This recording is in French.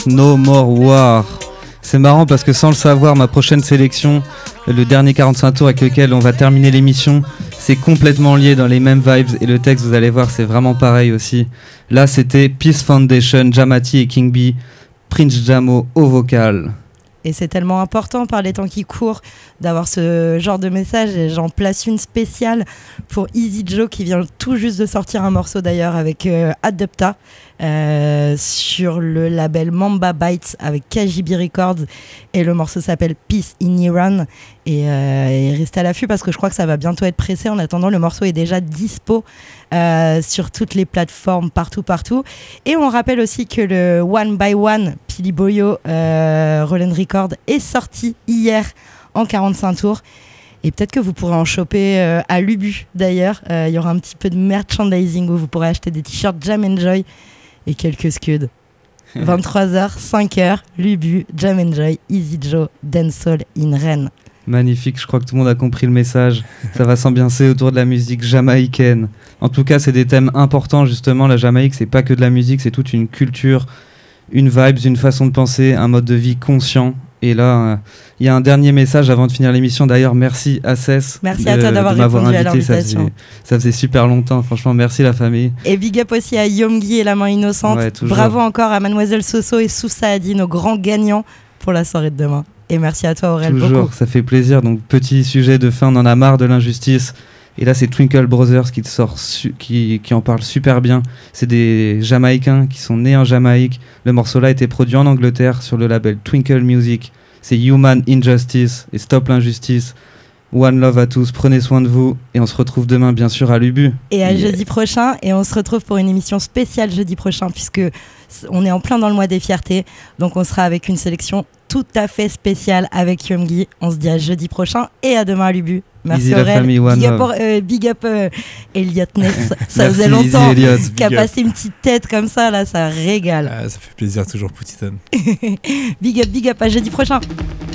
No More War. C'est marrant parce que sans le savoir, ma prochaine sélection, le dernier 45 tours avec lequel on va terminer l'émission, c'est complètement lié dans les mêmes vibes et le texte, vous allez voir, c'est vraiment pareil aussi. Là, c'était Peace Foundation, Jamati et King B, Prince Jamo au vocal. Et c'est tellement important par les temps qui courent d'avoir ce genre de message. Et j'en place une spéciale pour Easy Joe qui vient tout juste de sortir un morceau d'ailleurs avec Adapta sur le label Mamba Bites avec KGB Records. Et le morceau s'appelle Peace in Iran. Et restez à l'affût parce que je crois que ça va bientôt être pressé. En attendant, le morceau est déjà dispo sur toutes les plateformes, partout. Et on rappelle aussi que le One by One, Pili Boyo, Roland Record, est sorti hier en 45 tours. Et peut-être que vous pourrez en choper à l'Ubu d'ailleurs. Il y aura un petit peu de merchandising où vous pourrez acheter des t-shirts Jam Enjoy et quelques scuds. 23h, 5h, l'Ubu, Jam Enjoy, Easy Joe, Dancehall in Rennes. Magnifique, je crois que tout le monde a compris le message. Ça va s'ambiancer autour de la musique jamaïcaine. En tout cas, c'est des thèmes importants justement. La Jamaïque, c'est pas que de la musique, c'est toute une culture, une vibe, une façon de penser, un mode de vie conscient. Et là, il y a un dernier message avant de finir l'émission. D'ailleurs, merci Assess. Merci à toi d'avoir répondu à l'invitation. Ça faisait super longtemps, franchement, merci la famille. Et big up aussi à Yomgi et La Main Innocente. Ouais, bravo encore à Mademoiselle Soso et Sousa Adi, nos grands gagnants pour la soirée de demain. Et merci à toi Aurel. Toujours, beaucoup. Ça fait plaisir. Donc, petit sujet de fin, on en a marre de l'injustice. Et là, c'est Twinkle Brothers qui en parle super bien. C'est des Jamaïcains qui sont nés en Jamaïque. Le morceau-là a été produit en Angleterre sur le label Twinkle Music. C'est Human Injustice et Stop l'injustice. One love à tous, prenez soin de vous. Et on se retrouve demain, bien sûr, à l'Ubu. Et à jeudi prochain. Et on se retrouve pour une émission spéciale jeudi prochain, puisque on est en plein dans le mois des fiertés. Donc on sera avec une sélection tout à fait spéciale avec Yomgi. On se dit à jeudi prochain et à demain à l'Ubu. Merci Aurel. Famille, big up Elliot Ness. Ça faisait longtemps qu'a passé une petite tête comme ça, là, ça régale. Ça fait plaisir toujours, Poutitane. Big up, à jeudi prochain.